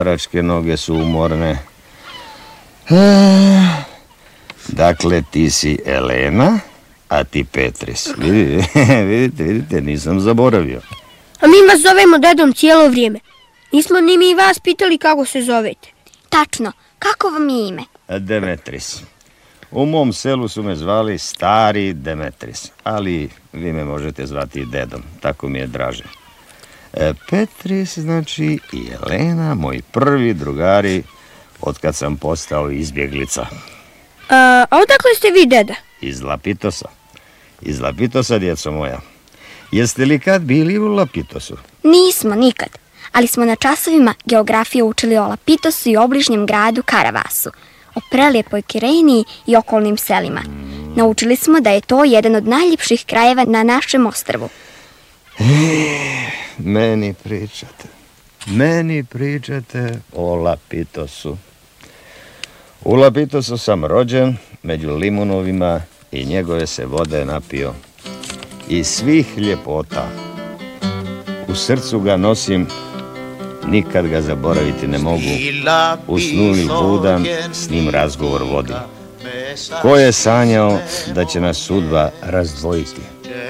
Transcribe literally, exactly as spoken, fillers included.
Račke noge su umorne. Dakle, ti si Elena, a ti Petris. Vidite, vidite, vidite, nisam zaboravio. A mi vas zovemo dedom cijelo vrijeme. Nismo ni mi vas pitali kako se zovete. Tačno, kako vam je ime? Demetris. U mom selu su me zvali Stari Demetris, ali vi me možete zvati dedom, tako mi je draže. E, Petris, znači, i Elena, moji prvi drugari, otkad sam postao izbjeglica. A, a odakle ste vi, deda? Iz Lapitosa. Iz Lapitosa, djeco moja. Jeste li kad bili u Lapitosu? Nismo, nikad. Ali smo na časovima geografije učili o Lapitosu i obližnjem gradu Karavasu, o prelijepoj Kireniji i okolnim selima. Naučili smo da je to jedan od najljepših krajeva na našem ostrvu. E, meni pričate. Meni pričate o Lapitosu. U Lapitosu sam rođen, među limunovima, i njegove se vode napio. I svih ljepota. U srcu ga nosim, nikad ga zaboraviti ne mogu. U snu ili budan, s njim razgovor vodi. Ko je sanjao da će nas sudba razdvojiti?